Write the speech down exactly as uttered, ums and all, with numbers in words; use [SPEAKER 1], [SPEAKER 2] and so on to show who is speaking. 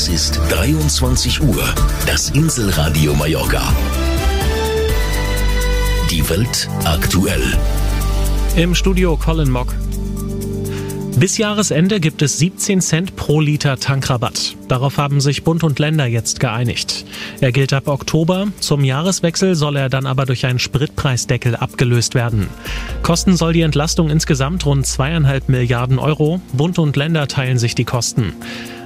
[SPEAKER 1] Es ist dreiundzwanzig Uhr. Das Inselradio Mallorca. Die Welt aktuell.
[SPEAKER 2] Im Studio Colin Mock. Bis Jahresende gibt es siebzehn Cent pro Liter Tankrabatt. Darauf haben sich Bund und Länder jetzt geeinigt. Er gilt ab Oktober. Zum Jahreswechsel soll er dann aber durch einen Spritpreisdeckel abgelöst werden. Kosten soll die Entlastung insgesamt rund zweieinhalb Milliarden Euro. Bund und Länder teilen sich die Kosten.